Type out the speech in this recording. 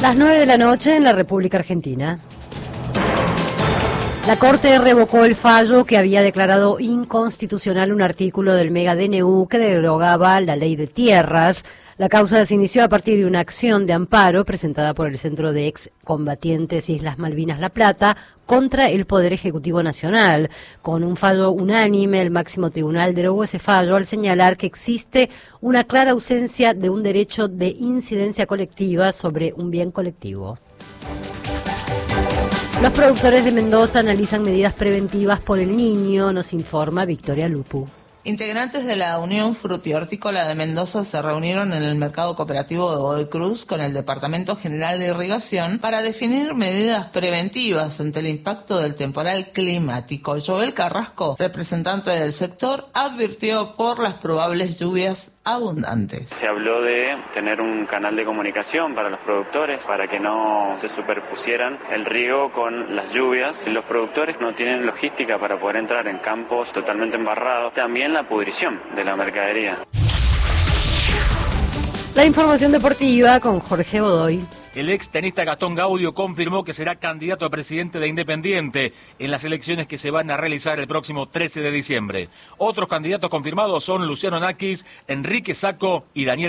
Las 9 de la noche en la República Argentina. La Corte revocó el fallo que había declarado inconstitucional un artículo del Mega DNU que derogaba la ley de tierras. La causa se inició a partir de una acción de amparo presentada por el Centro de Excombatientes Islas Malvinas La Plata contra el Poder Ejecutivo Nacional. Con un fallo unánime, el máximo tribunal derogó ese fallo al señalar que existe una clara ausencia de un derecho de incidencia colectiva sobre un bien colectivo. Los productores de Mendoza analizan medidas preventivas por el niño, nos informa Victoria Lupu. Integrantes de la Unión Frutihortícola de Mendoza se reunieron en el Mercado Cooperativo de Godoy Cruz con el Departamento General de Irrigación para definir medidas preventivas ante el impacto del temporal climático. Joel Carrasco, representante del sector, advirtió por las probables lluvias abundantes. Se habló de tener un canal de comunicación para los productores para que no se superpusieran el riego con las lluvias. Los productores no tienen logística para poder entrar en campos totalmente embarrados. También la pudrición de la mercadería. La información deportiva con Jorge Godoy. El ex tenista Gastón Gaudio confirmó que será candidato a presidente de Independiente en las elecciones que se van a realizar el próximo 13 de diciembre. Otros candidatos confirmados son Luciano Nakis, Enrique Sacco y Daniel